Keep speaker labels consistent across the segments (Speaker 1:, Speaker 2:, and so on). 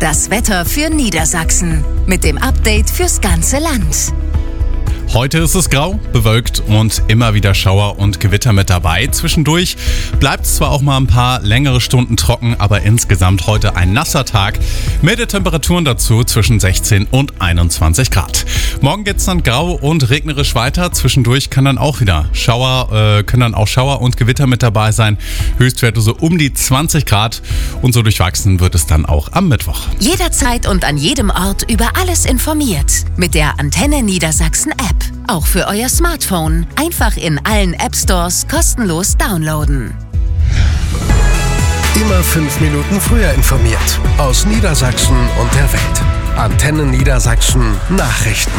Speaker 1: Das Wetter für Niedersachsen mit dem Update fürs ganze Land.
Speaker 2: Heute ist es grau, bewölkt und immer wieder Schauer und Gewitter mit dabei. Zwischendurch bleibt es zwar auch mal ein paar längere Stunden trocken, aber insgesamt heute ein nasser Tag. Milde Temperaturen dazu zwischen 16 und 21 Grad. Morgen geht es dann grau und regnerisch weiter. Zwischendurch können dann auch Schauer und Gewitter mit dabei sein. Höchstwerte so um die 20 Grad und so durchwachsen wird es dann auch am Mittwoch.
Speaker 1: Jederzeit und an jedem Ort über alles informiert. Mit der Antenne Niedersachsen App. Auch für euer Smartphone. Einfach in allen App-Stores kostenlos downloaden.
Speaker 3: Immer 5 Minuten früher informiert. Aus Niedersachsen und der Welt. Antenne Niedersachsen Nachrichten.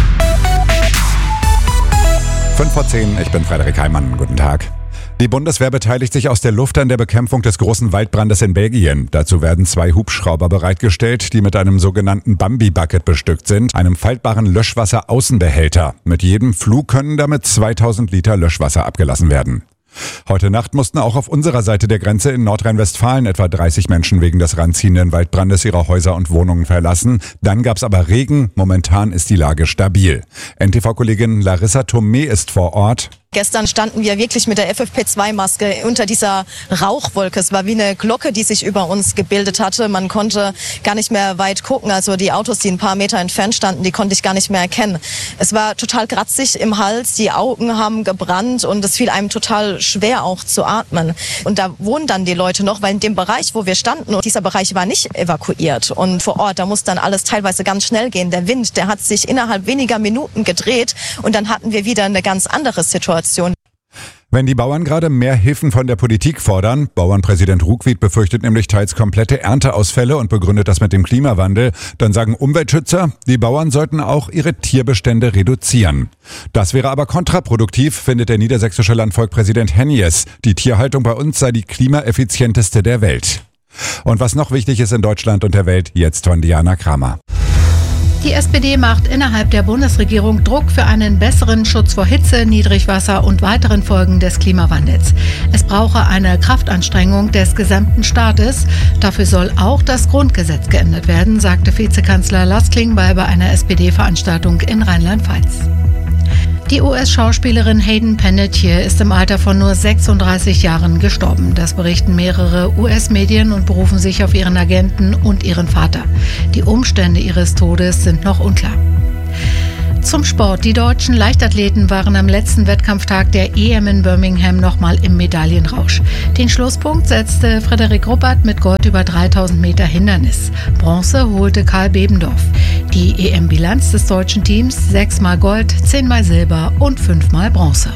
Speaker 4: 5:10, ich bin Frederik Heimann. Guten Tag. Die Bundeswehr beteiligt sich aus der Luft an der Bekämpfung des großen Waldbrandes in Belgien. Dazu werden 2 Hubschrauber bereitgestellt, die mit einem sogenannten Bambi-Bucket bestückt sind, einem faltbaren Löschwasser-Außenbehälter. Mit jedem Flug können damit 2000 Liter Löschwasser abgelassen werden. Heute Nacht mussten auch auf unserer Seite der Grenze in Nordrhein-Westfalen etwa 30 Menschen wegen des ranziehenden Waldbrandes ihre Häuser und Wohnungen verlassen. Dann gab's aber Regen. Momentan ist die Lage stabil. NTV-Kollegin Larissa Thomé ist vor Ort.
Speaker 5: Gestern standen wir wirklich mit der FFP2-Maske unter dieser Rauchwolke. Es war wie eine Glocke, die sich über uns gebildet hatte. Man konnte gar nicht mehr weit gucken. Also die Autos, die ein paar Meter entfernt standen, die konnte ich gar nicht mehr erkennen. Es war total kratzig im Hals, die Augen haben gebrannt und es fiel einem total schwer auch zu atmen. Und da wohnen dann die Leute noch, weil in dem Bereich, wo wir standen, und dieser Bereich war nicht evakuiert. Und vor Ort, da muss dann alles teilweise ganz schnell gehen. Der Wind, der hat sich innerhalb weniger Minuten gedreht und dann hatten wir wieder eine ganz andere Situation.
Speaker 4: Wenn die Bauern gerade mehr Hilfen von der Politik fordern, Bauernpräsident Ruckwied befürchtet nämlich teils komplette Ernteausfälle und begründet das mit dem Klimawandel, dann sagen Umweltschützer, die Bauern sollten auch ihre Tierbestände reduzieren. Das wäre aber kontraproduktiv, findet der niedersächsische Landvolkpräsident Hennies. Die Tierhaltung bei uns sei die klimaeffizienteste der Welt. Und was noch wichtig ist in Deutschland und der Welt, jetzt von Diana Kramer.
Speaker 6: Die SPD macht innerhalb der Bundesregierung Druck für einen besseren Schutz vor Hitze, Niedrigwasser und weiteren Folgen des Klimawandels. Es brauche eine Kraftanstrengung des gesamten Staates. Dafür soll auch das Grundgesetz geändert werden, sagte Vizekanzler Lars Klingbeil bei einer SPD-Veranstaltung in Rheinland-Pfalz. Die US-Schauspielerin Hayden Panettiere ist im Alter von nur 36 Jahren gestorben. Das berichten mehrere US-Medien und berufen sich auf ihren Agenten und ihren Vater. Die Umstände ihres Todes sind noch unklar. Zum Sport. Die deutschen Leichtathleten waren am letzten Wettkampftag der EM in Birmingham nochmal im Medaillenrausch. Den Schlusspunkt setzte Frederik Ruppert mit Gold über 3000 Meter Hindernis. Bronze holte Karl Bebendorf. Die EM-Bilanz des deutschen Teams: 6-mal Gold, 10-mal Silber und 5-mal Bronze.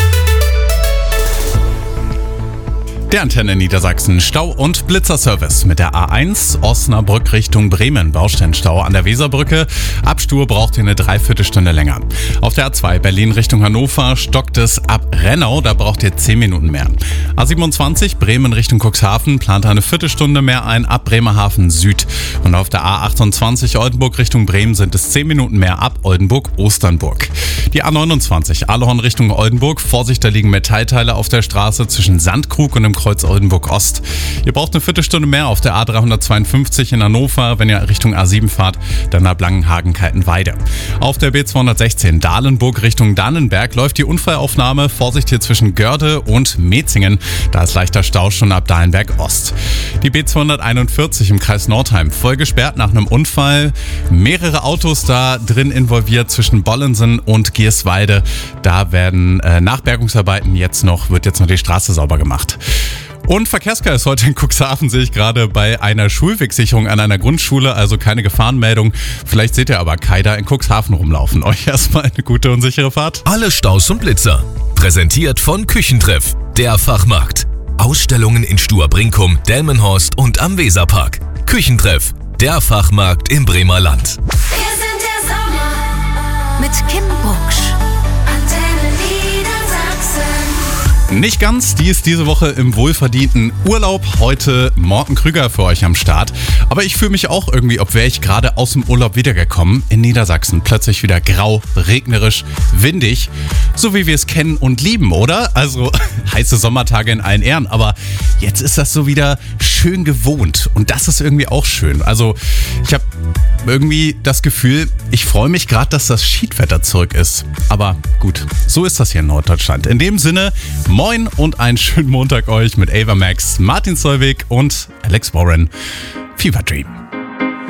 Speaker 2: Der Antenne Niedersachsen Stau- und Blitzerservice mit der A1 Osnabrück Richtung Bremen. Baustellenstau an der Weserbrücke. Abstur braucht ihr eine Dreiviertelstunde länger. Auf der A2 Berlin Richtung Hannover stockt es ab Rennau. Da braucht ihr 10 Minuten mehr. A27 Bremen Richtung Cuxhaven plant eine Viertelstunde mehr ein ab Bremerhaven Süd. Und auf der A28 Oldenburg Richtung Bremen sind es 10 Minuten mehr ab Oldenburg-Osternburg. Die A29 Ahleholm Richtung Oldenburg. Vorsicht, da liegen Metallteile auf der Straße zwischen Sandkrug und dem Kreuz Oldenburg Ost. Ihr braucht eine Viertelstunde mehr auf der A352 in Hannover, wenn ihr Richtung A7 fahrt, dann ab Langenhagen-Kaltenweide. Auf der B216 Dahlenburg Richtung Dannenberg läuft die Unfallaufnahme. Vorsicht hier zwischen Görde und Metzingen. Da ist leichter Stau schon ab Dahlenberg Ost. Die B241 im Kreis Nordheim voll gesperrt nach einem Unfall. Mehrere Autos da drin involviert zwischen Bollensen und Gierswalde. Da werden Nachbergungsarbeiten wird jetzt noch die Straße sauber gemacht. Und Verkehrschaos heute in Cuxhaven sehe ich gerade bei einer Schulwegsicherung an einer Grundschule, also keine Gefahrenmeldung. Vielleicht seht ihr aber Kai da in Cuxhaven rumlaufen. Euch erstmal eine gute und sichere Fahrt.
Speaker 7: Alle Staus und Blitzer. Präsentiert von Küchentreff, der Fachmarkt. Ausstellungen in Stuhr-Brinkum, Delmenhorst und am Weserpark. Küchentreff, der Fachmarkt im Bremer Land.
Speaker 1: Wir sind der Sommer mit Kim Bucksch. Antenne Niedersachsen.
Speaker 2: Nicht ganz, die ist diese Woche im wohlverdienten Urlaub. Heute Morten Krüger für euch am Start. Aber ich fühle mich auch irgendwie, ob wäre ich gerade aus dem Urlaub wiedergekommen. In Niedersachsen plötzlich wieder grau, regnerisch, windig. So wie wir es kennen und lieben, oder? Also heiße Sommertage in allen Ehren. Aber jetzt ist das so wieder schön gewohnt. Und das ist irgendwie auch schön. Also ich habe irgendwie das Gefühl, ich freue mich gerade, dass das Schiedwetter zurück ist. Aber gut, so ist das hier in Norddeutschland. In dem Sinne, moin und einen schönen Montag euch mit Ava Max, Martin Solveig und Alex Warren. Fever Dream.